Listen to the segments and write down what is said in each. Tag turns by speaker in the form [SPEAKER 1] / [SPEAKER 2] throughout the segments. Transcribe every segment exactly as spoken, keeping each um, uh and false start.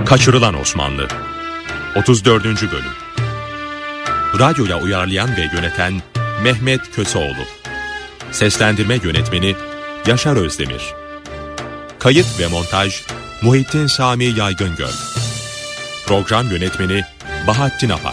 [SPEAKER 1] Kaçırılan Osmanlı otuz dördüncü Bölüm. Radyoya uyarlayan ve yöneten Mehmet Köseoğlu. Seslendirme yönetmeni Yaşar Özdemir. Kayıt ve montaj Muhittin Sami Yaygıngöl. Program yönetmeni Bahattin Apa.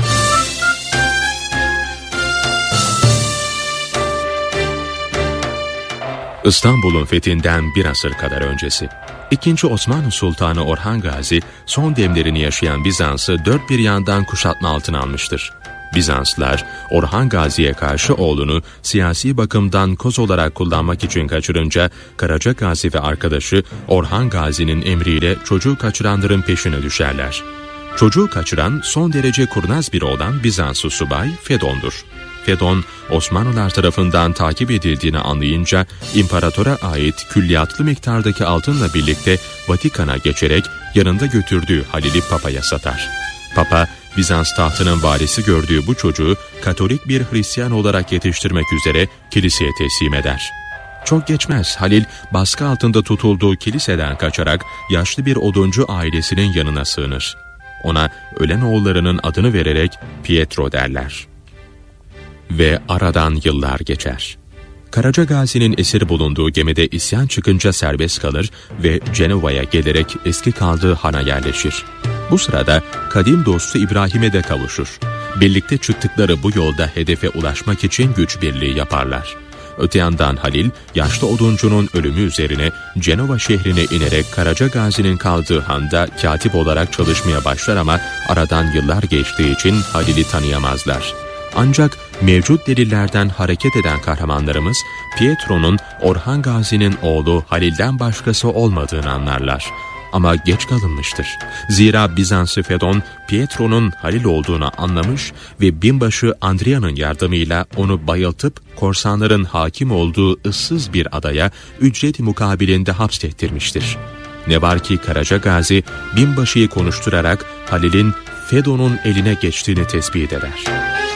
[SPEAKER 1] İstanbul'un fethinden bir asır kadar öncesi, İkinci Osmanlı Sultanı Orhan Gazi, son demlerini yaşayan Bizans'ı dört bir yandan kuşatma altına almıştır. Bizanslılar, Orhan Gazi'ye karşı oğlunu siyasi bakımdan koz olarak kullanmak için kaçırınca, Karaca Gazi ve arkadaşı Orhan Gazi'nin emriyle çocuğu kaçıranların peşine düşerler. Çocuğu kaçıran son derece kurnaz biri olan Bizanslı subay Fedon'dur. Fedon, Osmanlılar tarafından takip edildiğini anlayınca imparatora ait külliyatlı miktardaki altınla birlikte Vatikan'a geçerek yanında götürdüğü Halil'i Papa'ya satar. Papa, Bizans tahtının varisi gördüğü bu çocuğu Katolik bir Hristiyan olarak yetiştirmek üzere kiliseye teslim eder. Çok geçmez Halil, baskı altında tutulduğu kiliseden kaçarak yaşlı bir oduncu ailesinin yanına sığınır. Ona ölen oğullarının adını vererek Pietro derler. Ve aradan yıllar geçer. Karaca Gazi'nin esiri bulunduğu gemide isyan çıkınca serbest kalır ve Cenova'ya gelerek eski kaldığı hana yerleşir. Bu sırada kadim dostu İbrahim'e de kavuşur. Birlikte çıktıkları bu yolda hedefe ulaşmak için güç birliği yaparlar. Öte yandan Halil, yaşlı oduncunun ölümü üzerine Cenova şehrine inerek Karaca Gazi'nin kaldığı handa katip olarak çalışmaya başlar ama aradan yıllar geçtiği için Halil'i tanıyamazlar. Ancak mevcut delillerden hareket eden kahramanlarımız Pietro'nun Orhan Gazi'nin oğlu Halil'den başkası olmadığını anlarlar. Ama geç kalınmıştır. Zira Bizanslı Fedon Pietro'nun Halil olduğunu anlamış ve binbaşı Andria'nın yardımıyla onu bayıltıp korsanların hakim olduğu ıssız bir adaya ücret mukabilinde hapsettirmiştir. Ne var ki Karaca Gazi binbaşıyı konuşturarak Halil'in Fedon'un eline geçtiğini tespit eder.